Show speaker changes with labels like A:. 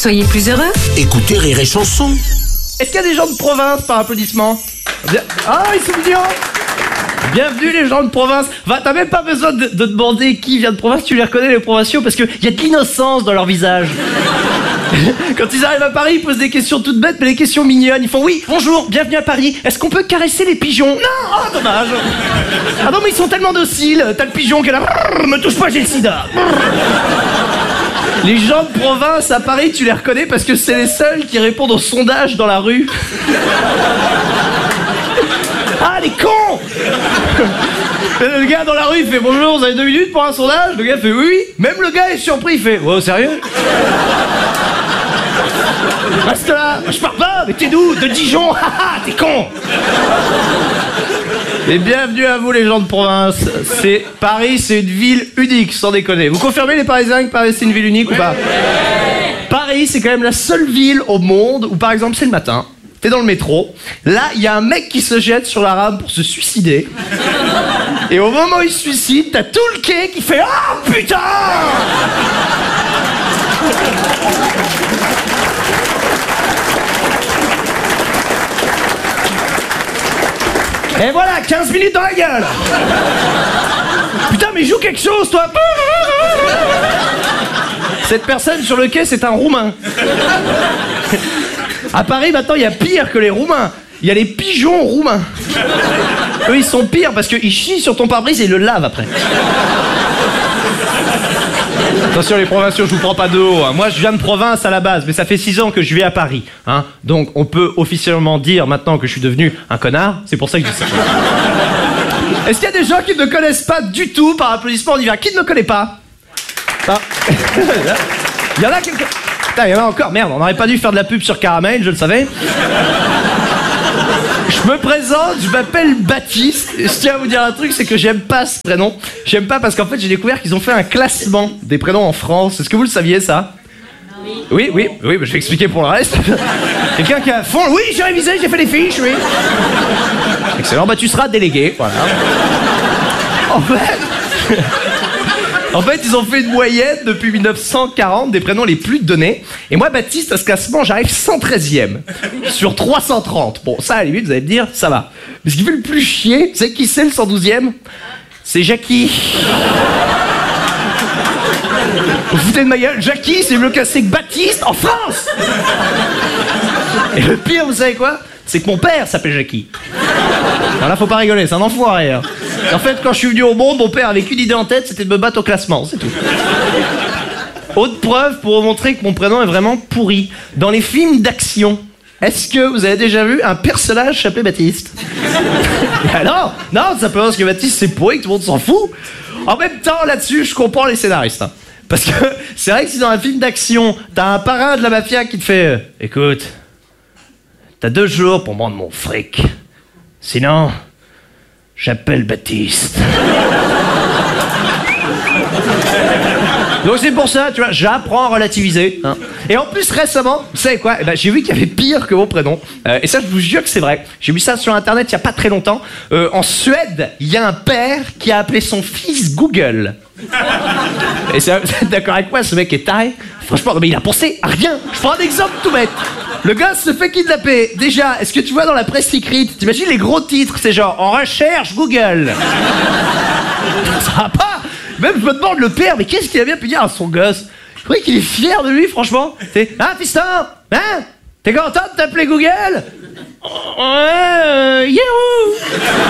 A: Soyez plus heureux.
B: Écoutez Rire et Chanson.
C: Est-ce qu'il y a des gens de province par applaudissement? Ah, ils sont bien. Bienvenue les gens de province. Enfin, t'as même pas besoin de demander qui vient de province, tu les reconnais les provinciaux parce qu'il y a de l'innocence dans leur visage. Quand ils arrivent à Paris, ils posent des questions toutes bêtes, mais des questions mignonnes. Ils font oui, bonjour, bienvenue à Paris. Est-ce qu'on peut caresser les pigeons? Non, oh dommage. Ah non, mais ils sont tellement dociles. T'as le pigeon qui est là, me touche pas, j'ai le sida. Les gens de province à Paris, tu les reconnais parce que c'est les seuls qui répondent aux sondages dans la rue. Ah, les cons! Le gars dans la rue, il fait bonjour, vous avez 2 minutes pour un sondage? Le gars fait oui, oui. Même le gars est surpris, il fait oh, sérieux? Reste là, je pars pas, mais t'es d'où? De Dijon? Haha, t'es con! Et bienvenue à vous les gens de province. Paris, c'est une ville unique, sans déconner. Vous confirmez les Parisiens que Paris c'est une ville unique ou pas? Paris, c'est quand même la seule ville au monde où par exemple c'est le matin. T'es dans le métro, là, il y a un mec qui se jette sur la rame pour se suicider. Et au moment où il se suicide, t'as tout le quai qui fait « Oh, putain !» Et voilà, 15 minutes dans la gueule. Putain, mais joue quelque chose, toi. Cette personne sur le quai, c'est un Roumain. À Paris, maintenant, il y a pire que les Roumains. Il y a les pigeons roumains. Eux, ils sont pires parce qu'ils chient sur ton pare-brise et ils le lavent après. Attention les provinciaux, je vous prends pas de haut. Hein. Moi, je viens de province à la base, mais ça fait 6 ans que je vis à Paris. Hein. Donc, on peut officiellement dire maintenant que je suis devenu un connard. C'est pour ça que je dis ça. Est-ce qu'il y a des gens qui ne me connaissent pas du tout? Par applaudissement, on y va. Qui ne me connaît pas? Ah. Il y en a quelques... Putain, il y en a encore. Merde, on n'aurait pas dû faire de la pub sur Caramel, je le savais. Je me présente, je m'appelle Baptiste. Et je tiens à vous dire un truc, c'est que j'aime pas ce prénom. J'aime pas parce qu'en fait, j'ai découvert qu'ils ont fait un classement des prénoms en France. Est-ce que vous le saviez, ça? Oui, bah, je vais expliquer pour le reste. Quelqu'un qui a à fond... Oui, j'ai révisé, j'ai fait les fiches, oui. Excellent, bah tu seras délégué, voilà. En fait, ils ont fait une moyenne depuis 1940 des prénoms les plus donnés. Et moi, Baptiste, à ce classement, j'arrive 113e sur 330. Bon, ça, à la limite, vous allez me dire, ça va. Mais ce qui fait le plus chier, vous savez qui c'est le 112e? C'est Jackie. Vous foutez de ma gueule? Jackie, c'est mieux classé que Baptiste en France. Et le pire, vous savez quoi? C'est que mon père s'appelle Jackie. Alors là, faut pas rigoler, c'est un enfoiré. Hein. En fait, quand je suis venu au monde, mon père avait qu'une idée en tête, c'était de me battre au classement, c'est tout. Autre preuve pour vous montrer que mon prénom est vraiment pourri. Dans les films d'action, est-ce que vous avez déjà vu un personnage s'appeler Baptiste? Alors, non, simplement parce que Baptiste c'est pourri, que tout le monde s'en fout. En même temps, là-dessus, je comprends les scénaristes. Hein. Parce que c'est vrai que si dans un film d'action, t'as un parrain de la mafia qui te fait écoute, t'as 2 jours pour vendre mon fric. Sinon, j'appelle Baptiste. Donc c'est pour ça, tu vois, j'apprends à relativiser. Hein. Et en plus, récemment, vous savez quoi? J'ai vu qu'il y avait pire que mon prénom. Et ça, je vous jure que c'est vrai. J'ai vu ça sur Internet il n'y a pas très longtemps. En Suède, il y a un père qui a appelé son fils Google. Et vous êtes d'accord avec moi, ce mec est taré. Franchement, mais il a pensé à rien. Je prends un exemple tout bête. Le gars se fait kidnapper. Déjà, est-ce que tu vois dans la presse écrite, t'imagines les gros titres, c'est genre en recherche Google. Ça va pas. Même je me demande le père, mais qu'est-ce qu'il a bien pu dire à son gosse? Je crois qu'il est fier de lui, franchement. C'est hein, fiston? Hein? T'es content de t'appeler Google? Ouais.